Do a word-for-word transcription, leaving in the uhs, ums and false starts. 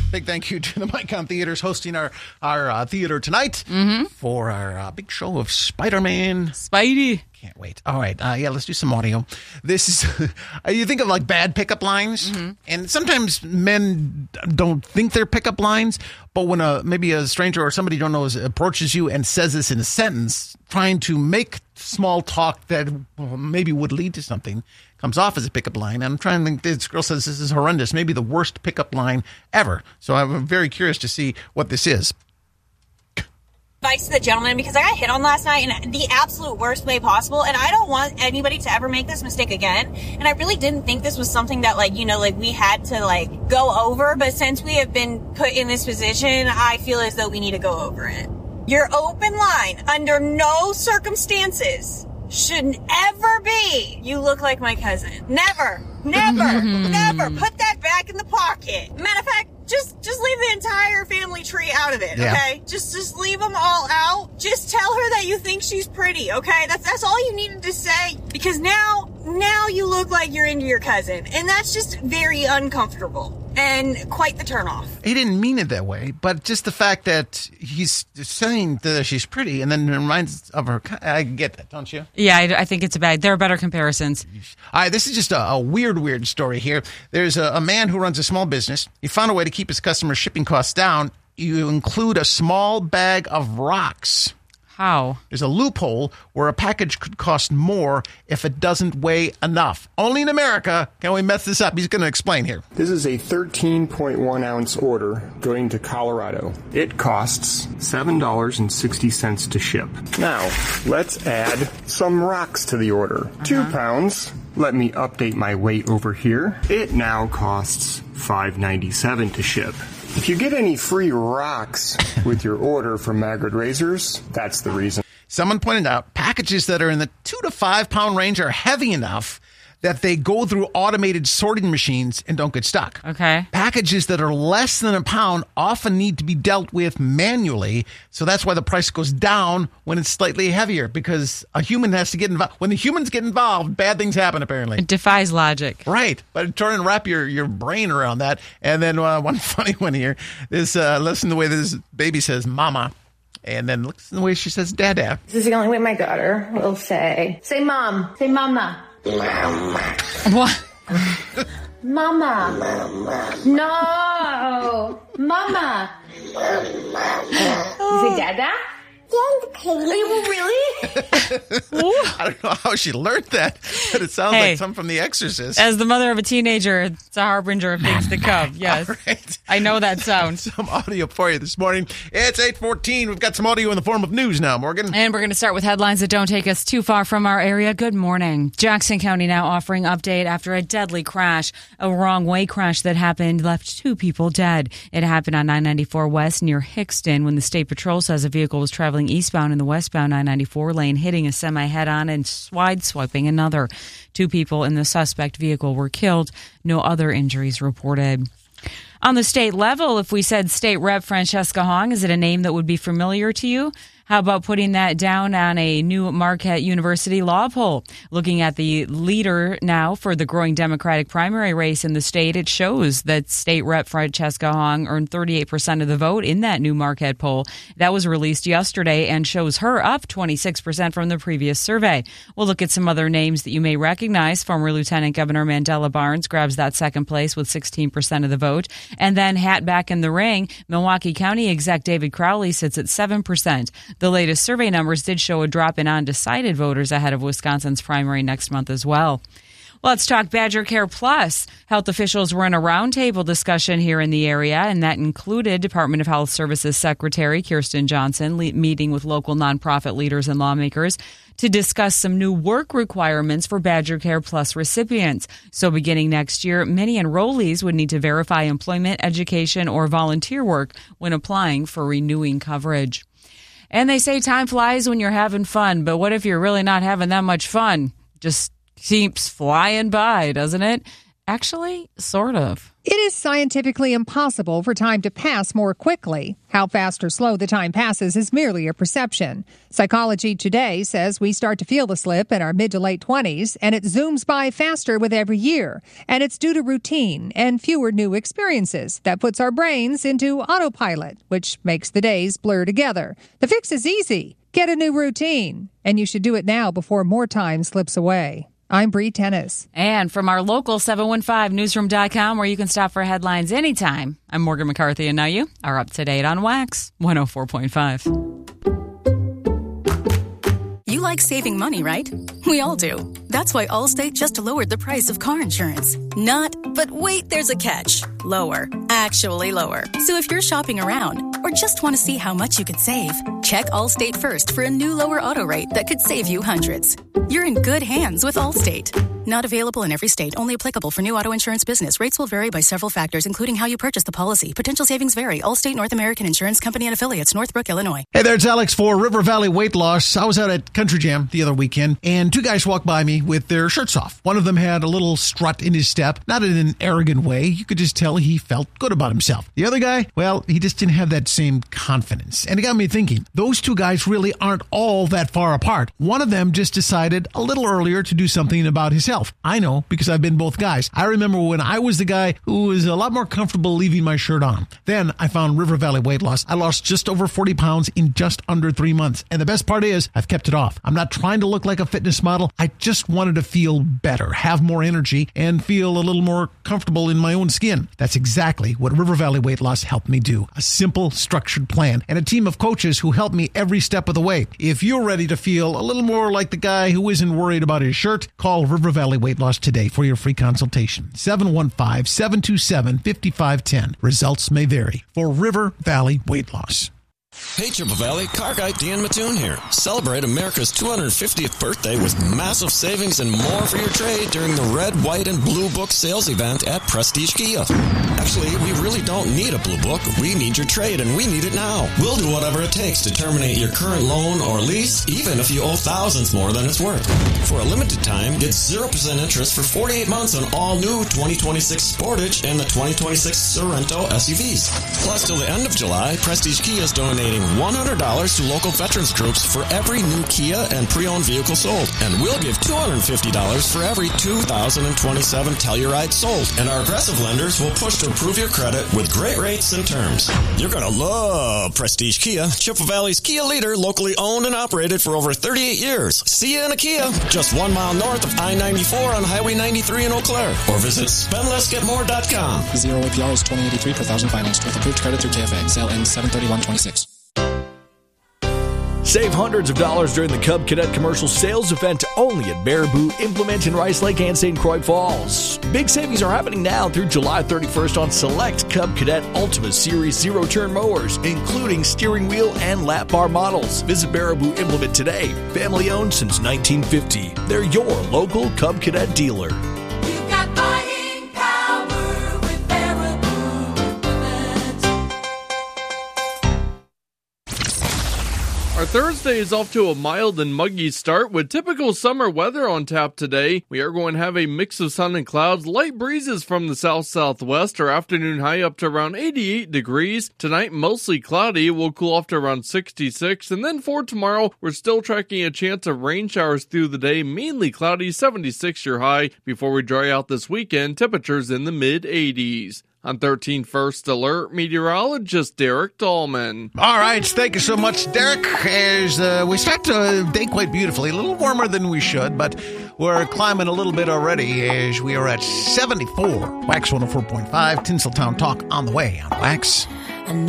Big thank you to the Micon Theaters hosting our, our uh, theater tonight mm-hmm. for our uh, big show of Spider-Man. Spidey. Can't wait. All right. Uh, yeah, let's do some audio. This is, you think of like bad pickup lines, mm-hmm. and sometimes men don't think they're pickup lines, but when a maybe a stranger or somebody you don't know is, approaches you and says this in a sentence, trying to make small talk that well, maybe would lead to something, comes off as a pickup line. And I'm trying to think, this girl says this is horrendous, maybe the worst pickup line ever. So I'm very curious to see what this is. Advice to the gentleman, because I got hit on last night in the absolute worst way possible, and I don't want anybody to ever make this mistake again. And I really didn't think this was something that, like, you know, like we had to like go over, but since we have been put in this position, I feel as though we need to go over it. Your open line, under no circumstances, should ever be, you look like my cousin. Never, never, never. Put that back in the pocket. Matter of fact, Just just leave the entire family tree out of it, yeah. okay? Just just leave them all out. Just tell her that you think she's pretty, okay? That's that's all you needed to say. Because now, now you look like you're into your cousin. And that's just very uncomfortable. And quite the turnoff. He didn't mean it that way, but just the fact that he's saying that she's pretty and then reminds of her. I get that, don't you? Yeah, I, I think it's a bad. There are better comparisons. All right, this is just a, a weird, weird story here. There's a, a man who runs a small business. He found a way to keep his customers' shipping costs down. You include a small bag of rocks. How? There's a loophole where a package could cost more if it doesn't weigh enough. Only in America can we mess this up. He's going to explain here. This is a thirteen point one ounce order going to Colorado. It costs seven dollars and sixty cents to ship. Now, let's add some rocks to the order. Uh-huh. Two pounds. Let me update my weight over here. It now costs five dollars and ninety-seven cents to ship. If you get any free rocks with your order from Magrid Razors, that's the reason. Someone pointed out packages that are in the two to five pound range are heavy enough that they go through automated sorting machines and don't get stuck. Okay. Packages that are less than a pound often need to be dealt with manually. So that's why the price goes down when it's slightly heavier, because a human has to get involved. When the humans get involved, bad things happen, apparently. It defies logic. Right. But try and wrap your, your brain around that. And then uh, one funny one here is uh, listen to the way this baby says mama. And then listen to the way she says dada. This is the only way my daughter will say, say mom, say mama. Mama. What? Mama. Mama. No. Mama. Mama. You say dada? Really? I don't know how she learned that, but it sounds hey, like something from The Exorcist. As the mother of a teenager, it's a harbinger of things to come. Yes. Right. I know that sound. Some audio for you this morning. It's eight fourteen. We've got some audio in the form of news now, Morgan. And we're going to start with headlines that don't take us too far from our area. Good morning. Jackson County now offering update after a deadly crash. A wrong-way crash that happened left two people dead. It happened on nine ninety-four West near Hickston when the State Patrol says a vehicle was traveling eastbound in the westbound nine ninety-four lane, hitting a semi head-on and sideswiping another. Two people in the suspect vehicle were killed. No other injuries reported. On the state level, if we said State Rep Francesca Hong, is it a name that would be familiar to you? How about putting that down on a new Marquette University law poll? Looking at the leader now for the growing Democratic primary race in the state, it shows that State Rep Francesca Hong earned thirty-eight percent of the vote in that new Marquette poll. That was released yesterday and shows her up twenty-six percent from the previous survey. We'll look at some other names that you may recognize. Former Lieutenant Governor Mandela Barnes grabs that second place with sixteen percent of the vote. And then hat back in the ring, Milwaukee County exec David Crowley sits at seven percent. The latest survey numbers did show a drop in undecided voters ahead of Wisconsin's primary next month as well. Let's talk Badger Care Plus. Health officials were in a roundtable discussion here in the area, and that included Department of Health Services Secretary Kirsten Johnson le- meeting with local nonprofit leaders and lawmakers to discuss some new work requirements for Badger Care Plus recipients. So beginning next year, many enrollees would need to verify employment, education, or volunteer work when applying for renewing coverage. And they say time flies when you're having fun, but what if you're really not having that much fun? Just keeps flying by, doesn't it? Actually, sort of. It is scientifically impossible for time to pass more quickly. How fast or slow the time passes is merely a perception. Psychology Today says we start to feel the slip in our mid to late twenties, and it zooms by faster with every year. And it's due to routine and fewer new experiences that puts our brains into autopilot, which makes the days blur together. The fix is easy. Get a new routine, and you should do it now before more time slips away. I'm Bree Tennis. And from our local seven one five newsroom dot com, where you can stop for headlines anytime, I'm Morgan McCarthy, and now you are up to date on Wax one oh four point five. You like saving money, right? We all do. That's why Allstate just lowered the price of car insurance. Not, but wait, there's a catch. Lower. Actually lower. So if you're shopping around or just want to see how much you could save, check Allstate first for a new lower auto rate that could save you hundreds. You're in good hands with Allstate. Not available in every state. Only applicable for new auto insurance business. Rates will vary by several factors, including how you purchase the policy. Potential savings vary. Allstate North American Insurance Company and Affiliates, Northbrook, Illinois. Hey there, it's Alex for River Valley Weight Loss. I was out at Country Jam the other weekend, and two guys walked by me with their shirts off. One of them had a little strut in his step, not in an arrogant way. You could just tell he felt good about himself. The other guy, well, he just didn't have that same confidence. And it got me thinking, those two guys really aren't all that far apart. One of them just decided a little earlier to do something about his health. I know, because I've been both guys. I remember when I was the guy who was a lot more comfortable leaving my shirt on. Then I found River Valley Weight Loss. I lost just over forty pounds in just under three months. And the best part is, I've kept it off. I'm not trying to look like a fitness model. I just wanted to feel better, have more energy, and feel a little more comfortable in my own skin. That's exactly what River Valley Weight Loss helped me do. A simple, structured plan and a team of coaches who help me every step of the way. If you're ready to feel a little more like the guy who isn't worried about his shirt, call River Valley Weight Loss today for your free consultation. seven one five, seven two seven, five five one zero. Results may vary. For River Valley Weight Loss. Hey, Chippewa Valley, car guy Dan Mattoon here. Celebrate America's two hundred fiftieth birthday with massive savings and more for your trade during the Red, White, and Blue Book sales event at Prestige Kia. Actually, we really don't need a Blue Book. We need your trade, and we need it now. We'll do whatever it takes to terminate your current loan or lease, even if you owe thousands more than it's worth. For a limited time, get zero percent interest for forty-eight months on all new twenty twenty-six Sportage and the twenty twenty-six Sorento S U Vs. Plus, till the end of July, Prestige Kia is donating one hundred dollars to local veterans groups for every new Kia and pre-owned vehicle sold. And we'll give two hundred fifty dollars for every two thousand twenty-seven Telluride sold. And our aggressive lenders will push to improve your credit with great rates and terms. You're going to love Prestige Kia, Chippewa Valley's Kia leader, locally owned and operated for over thirty-eight years. See you in a Kia, just one mile north of I ninety-four on Highway ninety-three in Eau Claire. Or visit spend less get more dot com. Zero A P R is twenty eighty-three per thousand financed with approved credit through K F A. Sale ends seven thirty-one twenty-six. Save hundreds of dollars during the Cub Cadet commercial sales event only at Baraboo Implement in Rice Lake and Saint Croix Falls. Big savings are happening now through July thirty-first on select Cub Cadet Ultima Series zero-turn mowers, including steering wheel and lap bar models. Visit Baraboo Implement today. Family owned since nineteen fifty. They're your local Cub Cadet dealer. You've got buying power with Baraboo Implement. Our Thursday is off to a mild and muggy start with typical summer weather on tap today. We are going to have a mix of sun and clouds, light breezes from the south-southwest. Our afternoon high up to around eighty-eight degrees. Tonight, mostly cloudy. We'll cool off to around sixty-six. And then for tomorrow, we're still tracking a chance of rain showers through the day, mainly cloudy, seventy-six your high. Before we dry out this weekend, temperatures in the mid-eighties. On thirteen First Alert, meteorologist Derek Dahlman. All right, thank you so much, Derek. As uh, we start the day quite beautifully, a little warmer than we should, but we're climbing a little bit already as we are at seventy-four. Wax one oh four point five, Tinseltown Talk on the way on Wax.